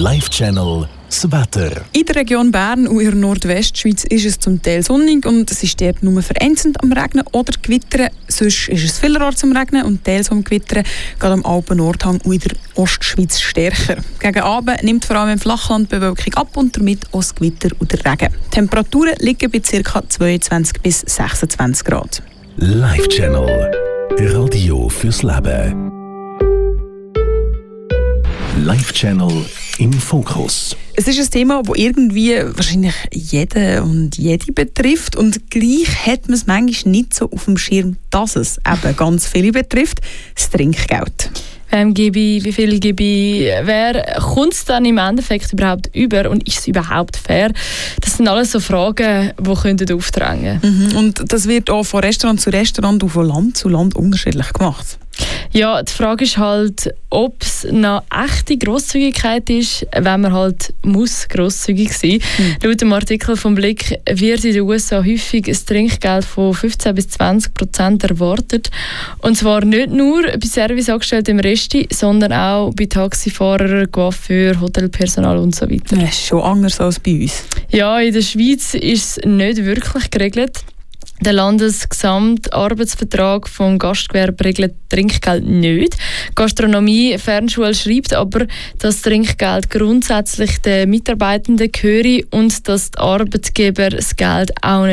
Live-Channel das Wetter. In der Region Bern und in der Nordwestschweiz ist es zum Teil sonnig und es ist dort nur vereinzelt am Regnen oder Gewittern. Sonst ist es vielerorts am Regnen und teils am Gewittern, gerade am Alpen-Nordhang und in der Ostschweiz stärker. Gegen Abend nimmt vor allem im Flachland die Bewölkung ab und damit auch das Gewitter und der Regen. Die Temperaturen liegen bei ca. 22 bis 26 Grad. Live-Channel. Radio fürs Leben. Live-Channel im Fokus. Es ist ein Thema, das irgendwie wahrscheinlich jeden und jede betrifft und gleich hat man es manchmal nicht so auf dem Schirm, dass es eben ganz viele betrifft, das Trinkgeld. Wem gebe ich, wie viel gebe ich, wer kommt es dann im Endeffekt überhaupt über und ist es überhaupt fair? Das sind alles so Fragen, die aufdrängen können. Und das wird auch von Restaurant zu Restaurant und von Land zu Land unterschiedlich gemacht. Ja, die Frage ist halt, ob es eine echte Grosszügigkeit ist, wenn man halt muss grosszügig sein muss. Laut dem Artikel vom Blick wird in den USA häufig ein Trinkgeld von 15-20% erwartet. Und zwar nicht nur bei Serviceangestellten im Resti, sondern auch bei Taxifahrern, Coiffeur, Hotelpersonal und so weiter. Das ist schon anders als bei uns. Ja, in der Schweiz ist es nicht wirklich geregelt. Der Landesgesamtarbeitsvertrag vom Gastgewerbe regelt Trinkgeld nicht. Gastronomie Fernschule schreibt aber, dass Trinkgeld grundsätzlich den Mitarbeitenden gehöre und dass die Arbeitgeber das Geld auch nicht